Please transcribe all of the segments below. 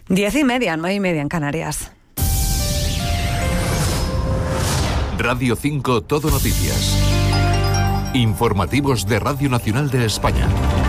10:30, 9:30 en Canarias. Radio 5 Todo Noticias. Informativos de Radio Nacional de España.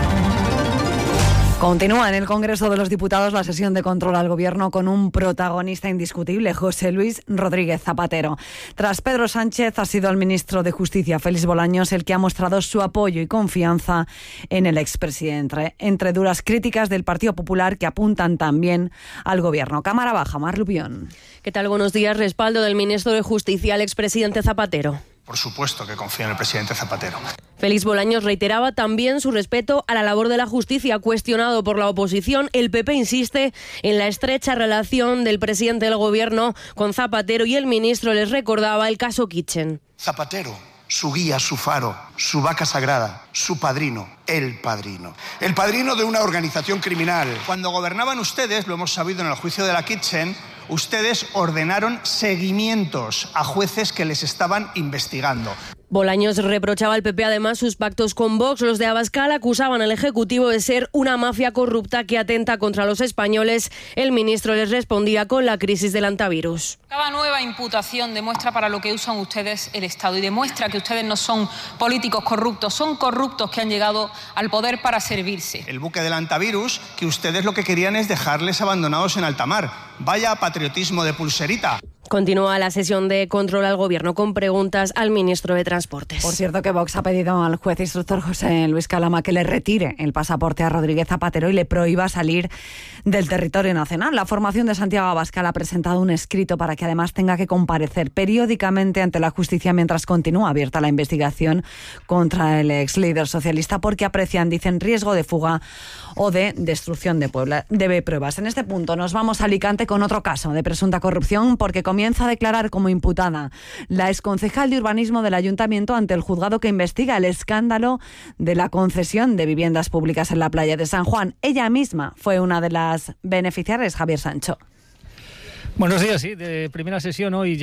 Continúa en el Congreso de los Diputados la sesión de control al Gobierno con un protagonista indiscutible, José Luis Rodríguez Zapatero. Tras Pedro Sánchez, ha sido el ministro de Justicia, Félix Bolaños, el que ha mostrado su apoyo y confianza en el expresidente, entre duras críticas del Partido Popular que apuntan también al Gobierno. Cámara Baja, Mar Lupión. ¿Qué tal? Buenos días. Respaldo del ministro de Justicia al expresidente Zapatero. Por supuesto que confío en el presidente Zapatero. Félix Bolaños reiteraba también su respeto a la labor de la justicia. Cuestionado por la oposición, el PP insiste en la estrecha relación del presidente del Gobierno con Zapatero y el ministro les recordaba el caso Kitchen. Zapatero, su guía, su faro, su vaca sagrada, su padrino, el padrino. El padrino de una organización criminal. Cuando gobernaban ustedes, lo hemos sabido en el juicio de la Kitchen, ustedes ordenaron seguimientos a jueces que les estaban investigando. Bolaños reprochaba al PP además sus pactos con Vox. Los de Abascal acusaban al Ejecutivo de ser una mafia corrupta que atenta contra los españoles. El ministro les respondía con la crisis del antivirus. Cada nueva imputación demuestra para lo que usan ustedes el Estado y demuestra que ustedes no son políticos corruptos, son corruptos que han llegado al poder para servirse. El buque del antivirus, que ustedes lo que querían es dejarles abandonados en alta mar. Vaya patriotismo de pulserita. Continúa la sesión de control al Gobierno con preguntas al ministro de Transportes. Por cierto, que Vox ha pedido al juez instructor José Luis Calama que le retire el pasaporte a Rodríguez Zapatero y le prohíba salir del territorio nacional. La formación de Santiago Abascal ha presentado un escrito para que además tenga que comparecer periódicamente ante la justicia mientras continúa abierta la investigación contra el ex líder socialista porque aprecian, dicen, riesgo de fuga o de destrucción de pruebas. En este punto nos vamos a Alicante con otro caso de presunta corrupción porque comienza a declarar como imputada la exconcejal de urbanismo del ayuntamiento ante el juzgado que investiga el escándalo de la concesión de viviendas públicas en la playa de San Juan. Ella misma fue una de las beneficiarias, Javier Sancho. Buenos días, sí, de primera sesión hoy ya.